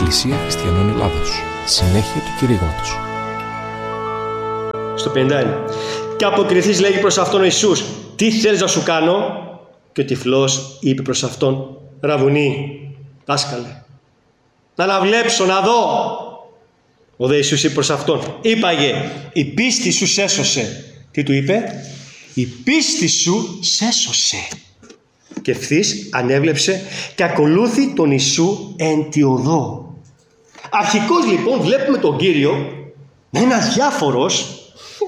Εκκλησία Χριστιανών Ελλάδος. Συνέχεια του κηρύγματος. Στο 51. Και αποκριθείς, λέγει προς αυτόν ο Ιησούς, τι θέλεις να σου κάνω? Και ο τυφλός είπε προς αυτόν, Ραβουνί, δάσκαλε, να αναβλέψω, να δω. Ο δε Ιησούς είπε προς αυτόν, είπαγε, η πίστη σου σέσωσε. Τι του είπε? Η πίστη σου σέσωσε. Και ευθύς ανέβλεψε και ακολούθη τον Ιησού εν τη οδό. Αρχικώς λοιπόν βλέπουμε τον Κύριο να είναι αδιάφορος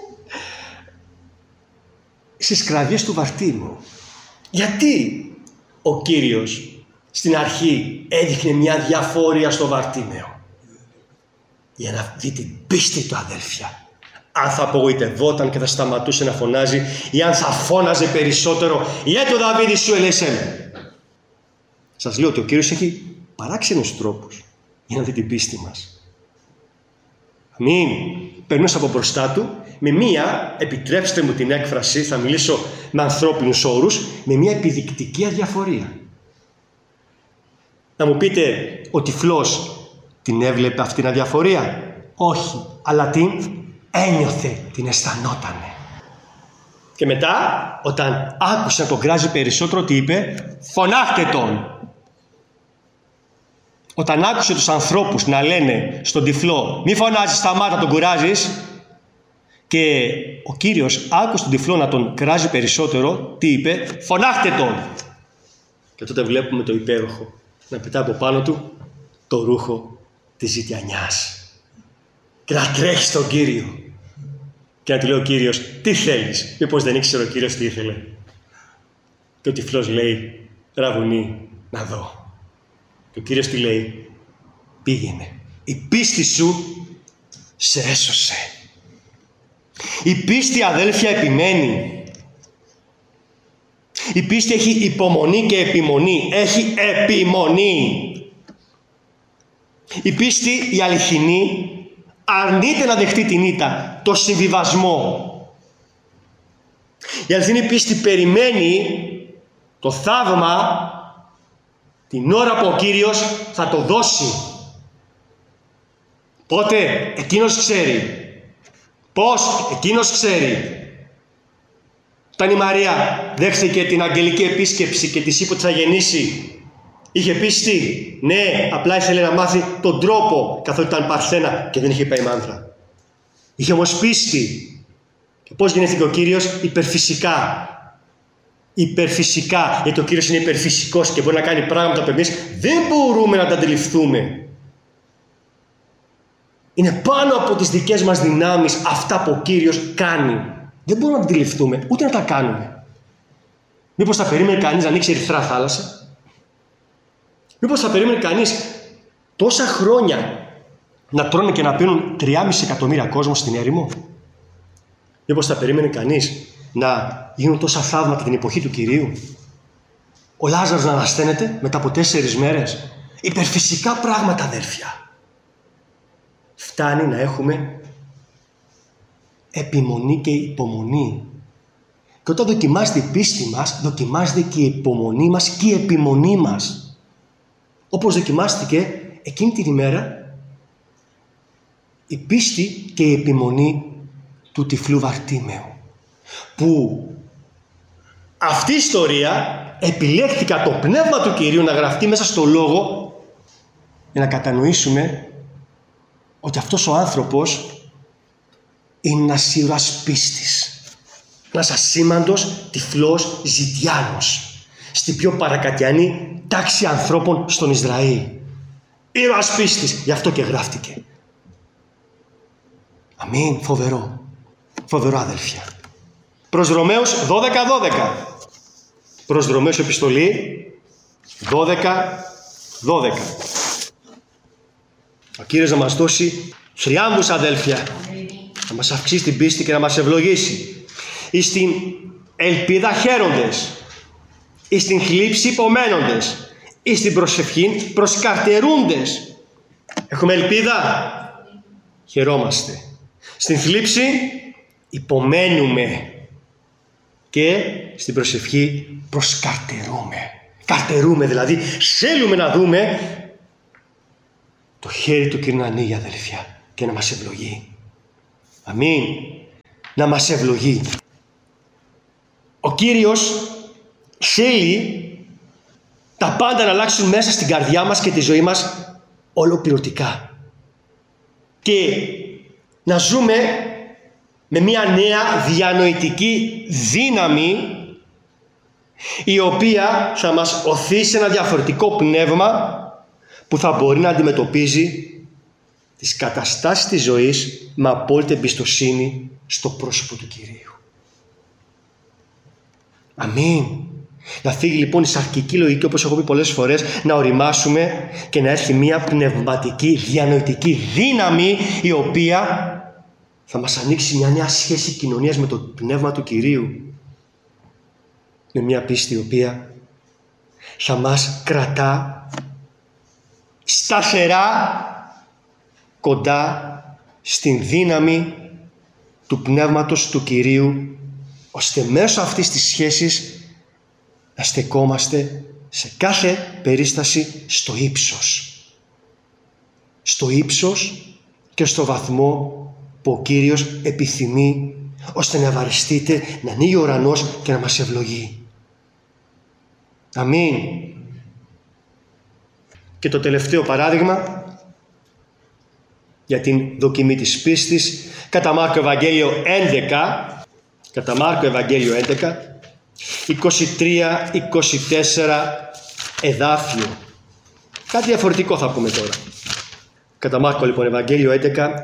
στις κραυγές του Βαρτήμου. Γιατί ο Κύριος στην αρχή έδειχνε μια διαφορία στο Βαρτήμεο? Για να δει την πίστη του, αδέλφια. Αν θα απογοητευόταν και θα σταματούσε να φωνάζει, ή αν θα φώναζε περισσότερο, «Ιέτο Δαβίδ σου ελέησέ με». Σας λέω ότι ο Κύριος έχει παράξενους τρόπους για να δει την πίστη μας. Μην περνούσε από μπροστά του με μία, επιτρέψτε μου την έκφραση, θα μιλήσω με ανθρώπινους όρους, με μία επιδεικτική αδιαφορία. Να μου πείτε, ο τυφλός την έβλεπε αυτήν την αδιαφορία? Όχι, αλλά την ένιωθε, την αισθανότανε. Και μετά, όταν άκουσε να τον κράζει περισσότερο, τι είπε? Φωνάχτε τον. Όταν άκουσε τους ανθρώπους να λένε στον τυφλό, μη φωνάζεις, σταμάτα, τον κουράζεις, και ο Κύριος άκουσε τον τυφλό να τον κράζει περισσότερο, τι είπε? Φωνάχτε τον. Και τότε βλέπουμε το υπέροχο να πετά από πάνω του το ρούχο της ζητιανιάς και να τρέχει στον Κύριο και να του λέει ο Κύριος, τι θέλεις? Μήπως δεν ήξερε ο Κύριος τι ήθελε? Και ο τυφλός λέει, Ραβουνί, να δω. Και ο Κύριος τι λέει? Πήγαινε, η πίστη σου σε έσωσε. Η πίστη, αδέλφια, επιμένει. Η πίστη έχει υπομονή και επιμονή. Έχει επιμονή. Η πίστη, η αληθινή, αρνείται να δεχτεί την ήττα, το συμβιβασμό. Η αληθινή πίστη περιμένει το θαύμα την ώρα που ο Κύριος θα το δώσει. Πότε? Εκείνος ξέρει. Πώς? Εκείνος ξέρει. Όταν η Μαρία δέχθηκε την αγγελική επίσκεψη και της είπε ότι θα γεννήσει, είχε πίστη? Ναι, απλά ήθελε να μάθει τον τρόπο, καθότι ήταν παρθένα και δεν είχε πάει μάνδρα. Είχε όμως πίστη. Και πώς γεννήθηκε ο Κύριος? Υπερφυσικά. Υπερφυσικά, γιατί ο Κύριος είναι υπερφυσικός και μπορεί να κάνει πράγματα που εμείς δεν μπορούμε να τα αντιληφθούμε. Είναι πάνω από τις δικές μας δυνάμεις αυτά που ο Κύριος κάνει. Δεν μπορούμε να τα αντιληφθούμε, ούτε να τα κάνουμε. Μήπως θα περίμενε κανείς να ανοίξει ερυθρά θάλασσα? Μήπως θα περίμενε κανείς τόσα χρόνια να τρώνε και να πίνουν 3,5 εκατομμύρια κόσμο στην έρημο? Μήπως θα περίμενε κανείς να γίνουν τόσα θαύματα την εποχή του Κυρίου? Ο Λάζαρος να ανασταίνεται μετά από 4 μέρες? Υπερφυσικά πράγματα, αδέρφια. Φτάνει να έχουμε επιμονή και υπομονή. Και όταν δοκιμάζεται η πίστη μας, δοκιμάζεται και η υπομονή μας και η επιμονή μας. Όπως δοκιμάστηκε εκείνη την ημέρα η πίστη και η επιμονή του τυφλού Βαρτήμεου. Που αυτή η ιστορία επιλέχθηκε το πνεύμα του Κυρίου να γραφτεί μέσα στο Λόγο για να κατανοήσουμε ότι αυτός ο άνθρωπος είναι ένας ήρωας πίστης. Ένας ασήμαντος τυφλός ζητιάνος στην πιο παρακατιανή τάξη ανθρώπων στον Ισραήλ. Ήρωας πίστης, γι' αυτό και γράφτηκε. Αμήν, φοβερό. Φοβερό, αδελφιά. Προς Ρωμαίους 12:12. Προς Ρωμαίους επιστολή 12:12. Ο Κύριος να μας δώσει θριάμβους, αδέλφια, να μας αυξήσει την πίστη και να μας ευλογήσει. Εις την ελπίδα χαίροντες, εις την θλίψη υπομένοντες, εις την προσευχή προσκαρτερούντες. Έχουμε ελπίδα, χαιρόμαστε. Στην θλίψη υπομένουμε και στην προσευχή προσκαρτερούμε. Καρτερούμε, δηλαδή θέλουμε να δούμε το χέρι του Κυρίου να ανοίγει, αδελφιά, και να μας ευλογεί. Αμήν. Να μας ευλογεί. Ο Κύριος θέλει τα πάντα να αλλάξουν μέσα στην καρδιά μας και τη ζωή μας ολοκληρωτικά. Και να ζούμε με μια νέα διανοητική δύναμη, η οποία θα μας οθεί σε ένα διαφορετικό πνεύμα που θα μπορεί να αντιμετωπίζει τις καταστάσεις της ζωής με απόλυτη εμπιστοσύνη στο πρόσωπο του Κυρίου. Αμήν. Να φύγει λοιπόν η σαρκική λογική, όπως έχω πει πολλές φορές, να οριμάσουμε και να έρθει μια πνευματική διανοητική δύναμη, η οποία θα μας ανοίξει μια νέα σχέση κοινωνίας με το πνεύμα του Κυρίου. Με μια πίστη η οποία θα μας κρατά σταθερά κοντά στην δύναμη του πνεύματος του Κυρίου, ώστε μέσω αυτής της σχέσης να στεκόμαστε σε κάθε περίσταση στο ύψος. Στο ύψος και στο βαθμό που ο Κύριος επιθυμεί, ώστε να ευαριστείτε, να ανοίγει ο ουρανός και να μας ευλογεί. Αμήν. Και το τελευταίο παράδειγμα για την δοκιμή της πίστης, κατά Μάρκο Ευαγγέλιο 11, 23-24 εδάφιο. Κάτι διαφορετικό θα πούμε τώρα. Κατά Μάρκο λοιπόν Ευαγγέλιο 11,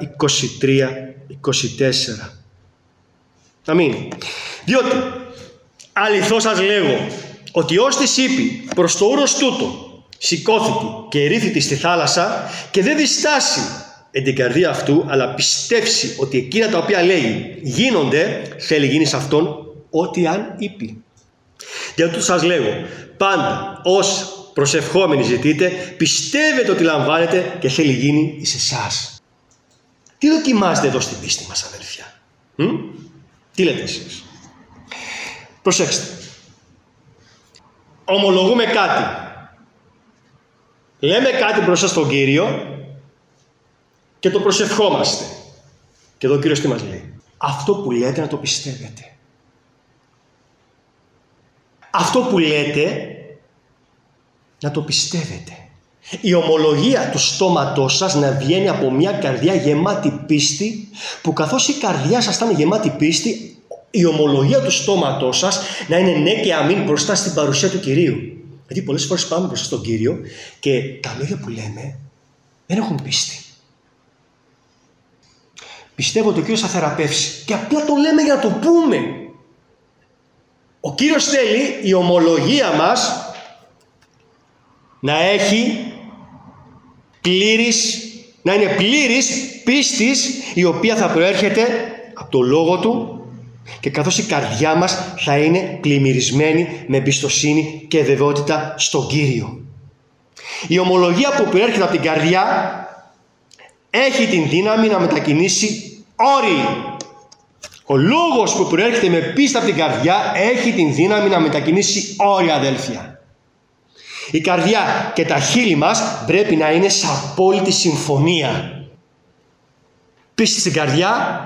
23-24. Αμήν. Διότι αληθώς σας λέγω ότι ως της είπε προς το ούρος τούτο σηκώθηκε και ρίθητη στη θάλασσα και δεν διστάσει εν την καρδία αυτού, αλλά πιστέψει ότι εκείνα τα οποία λέει γίνονται, θέλει γίνει σε αυτόν ό,τι αν είπε. Γιατί σας λέγω, πάντα ως προσευχόμενοι ζητείτε, πιστεύετε ότι λαμβάνετε και θέλει γίνει εις εσάς. Τι δοκιμάζετε εδώ στην πίστη μας, αδελφιά? Τι λέτε εσείς? Προσέξτε. Ομολογούμε κάτι. Λέμε κάτι μπροστά στον Κύριο και το προσευχόμαστε. Και εδώ ο Κύριος τι μας λέει? Αυτό που λέτε να το πιστεύετε. Αυτό που λέτε να το πιστεύετε. Η ομολογία του στόματός σας να βγαίνει από μια καρδιά γεμάτη πίστη, που καθώς η καρδιά σας θα είναι γεμάτη πίστη, η ομολογία του στόματός σας να είναι ναι και αμήν μπροστά στην παρουσία του Κυρίου. Γιατί πολλές φορές πάμε μπροστά στον Κύριο και τα λόγια που λέμε δεν έχουν πίστη. Πιστεύω ότι ο Κύριος θα θεραπεύσει και απλά το λέμε για να το πούμε. Ο Κύριος θέλει η ομολογία μας να έχει να είναι πλήρης πίστης, η οποία θα προέρχεται από το Λόγο Του, και καθώς η καρδιά μας θα είναι πλημμυρισμένη με εμπιστοσύνη και βεβαιότητα στον Κύριο. Η ομολογία που προέρχεται από την καρδιά έχει την δύναμη να μετακινήσει όροι. Ο λόγος που προέρχεται με πίστη από την καρδιά έχει την δύναμη να μετακινήσει όρια, αδέλφια. Η καρδιά και τα χείλη μας πρέπει να είναι σε απόλυτη συμφωνία. Πίστη στην καρδιά,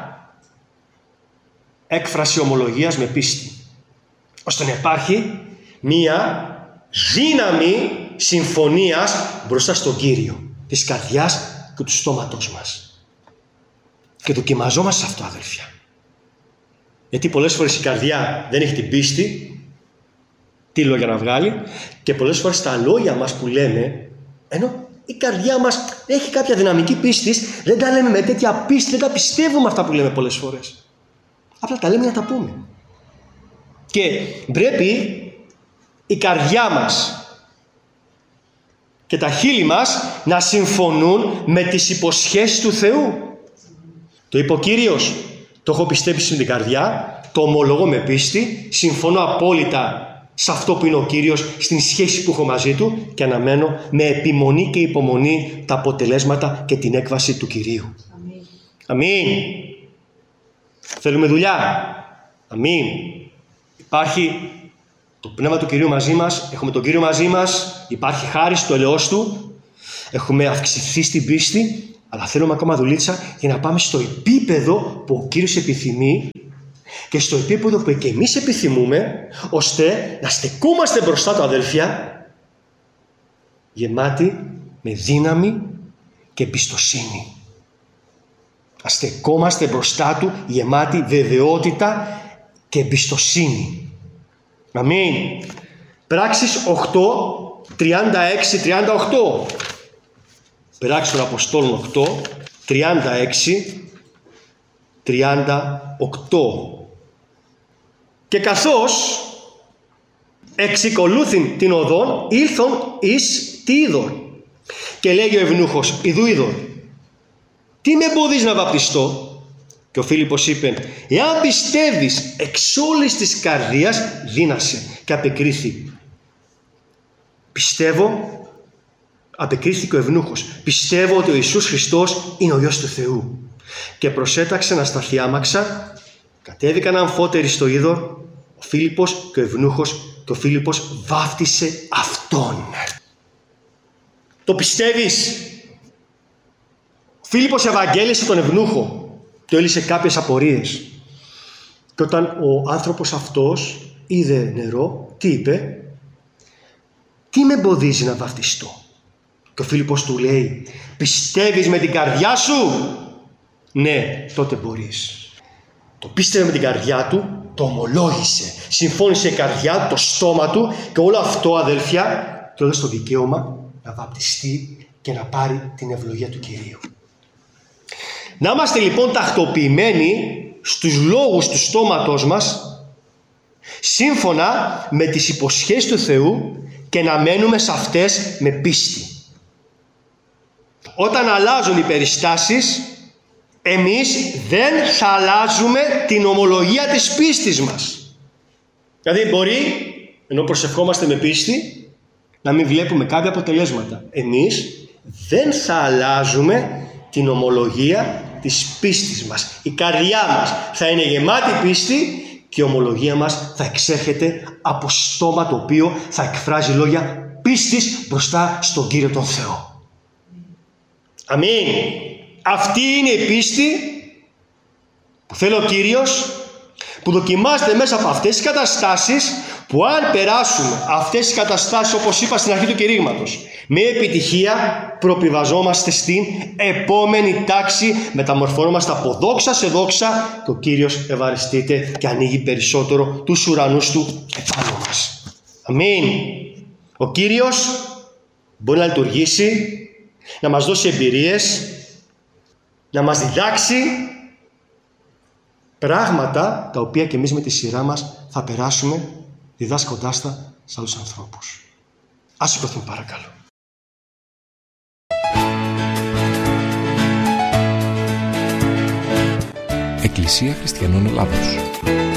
έκφραση ομολογίας με πίστη, ώστε να υπάρχει μία δύναμη συμφωνίας μπροστά στον Κύριο, της καρδιάς και του στόματός μας. Και δοκιμαζόμαστε σε αυτό, αδελφιά. Γιατί πολλές φορές η καρδιά δεν έχει την πίστη, τι λόγια να βγάλει, και πολλές φορές τα λόγια μας που λέμε, ενώ η καρδιά μας έχει κάποια δυναμική πίστης, δεν τα λέμε με τέτοια πίστη, δεν τα πιστεύουμε αυτά που λέμε πολλές φορές. Απλά τα λέμε να τα πούμε. Και πρέπει η καρδιά μας και τα χείλη μας να συμφωνούν με τις υποσχέσεις του Θεού. Το είπε ο Κύριος, το έχω πιστέψει με την καρδιά, το ομολογώ με πίστη, συμφωνώ απόλυτα σε αυτό που είναι ο Κύριος, στην σχέση που έχω μαζί Του, και αναμένω με επιμονή και υπομονή τα αποτελέσματα και την έκβαση του Κυρίου. Αμήν. Αμήν. Θέλουμε δουλειά. Αμήν. Υπάρχει το Πνεύμα του Κυρίου μαζί μας, έχουμε τον Κύριο μαζί μας, υπάρχει χάρις του ελαιός Του, Έχουμε αυξηθεί στην πίστη, αλλά θέλουμε ακόμα δουλίτσα για να πάμε στο επίπεδο που ο Κύριος επιθυμεί και στο επίπεδο που και εμείς επιθυμούμε, ώστε να στεκόμαστε μπροστά του, αδέλφια, γεμάτοι με δύναμη και εμπιστοσύνη. Να στεκόμαστε μπροστά του γεμάτοι βεβαιότητα και εμπιστοσύνη. Αμήν. Πράξεις 8, 36-38. Πράξεις των Αποστόλων 8, 36-38. Και καθώς εξικολούθην την οδόν, ήλθον εις τι είδωρ. Και λέγει ο ευνούχος, ιδού είδωρ, τι με εμποδίζει να βαπτιστώ? Και ο Φίλιππος είπε, εάν πιστεύεις εξ όλης της καρδίας, δύνασε. Και απεκρίθη. Απεκρίθηκε ο ευνούχος, πιστεύω ότι ο Ιησούς Χριστός είναι ο Υιός του Θεού. Και προσέταξε να σταθεί άμαξα, κατέβηκαν αμφότεροι στο είδωρ, ο Φίλιππος και ο ευνούχος, και ο Φίλιππος βάφτισε αυτόν. Το πιστεύεις? Ο Φίλιππος ευαγγέλισε τον ευνούχο, του έλυσε κάποιες απορίες. Και όταν ο άνθρωπος αυτός είδε νερό, τι είπε? Τι με εμποδίζει να βαφτιστώ? Και ο Φίλιππος του λέει, πιστεύεις με την καρδιά σου? Ναι, τότε μπορείς. Το πίστευε με την καρδιά του, το ομολόγησε, συμφώνησε η καρδιά του, το στόμα του, και όλο αυτό, αδέλφια, του έδωσε το δικαίωμα να βαπτιστεί και να πάρει την ευλογία του Κυρίου. Να είμαστε λοιπόν τακτοποιημένοι στους λόγους του στόματός μας, σύμφωνα με τις υποσχέσεις του Θεού, και να μένουμε σε αυτές με πίστη. Όταν αλλάζουν οι περιστάσεις, εμείς δεν θα αλλάζουμε την ομολογία της πίστης μας. Δηλαδή μπορεί, ενώ προσευχόμαστε με πίστη, να μην βλέπουμε κάποια αποτελέσματα. Εμείς δεν θα αλλάζουμε την ομολογία της πίστης μας. Η καρδιά μας θα είναι γεμάτη πίστη και η ομολογία μας θα εξέρχεται από στόμα το οποίο θα εκφράζει λόγια πίστης μπροστά στον Κύριο τον Θεό. Αμήν. Αυτή είναι η πίστη που θέλει ο Κύριος, που δοκιμάζεται μέσα από αυτές τις καταστάσεις, που αν περάσουμε αυτές τις καταστάσεις, όπως είπα στην αρχή του κηρύγματος, με επιτυχία, προπηβαζόμαστε στην επόμενη τάξη, μεταμορφωνόμαστε από δόξα σε δόξα και ο Κύριος ευαριστείται και ανοίγει περισσότερο τους ουρανούς του επάνω μας. Αμήν. Ο Κύριος μπορεί να λειτουργήσει, να μας δώσει εμπειρίες, να μας διδάξει πράγματα τα οποία και εμείς με τη σειρά μας θα περάσουμε διδάσκοντάς τα σε άλλους ανθρώπους. Ας σηκωθούμε παρακαλώ. Εκκλησία Χριστιανών Ελλάδος.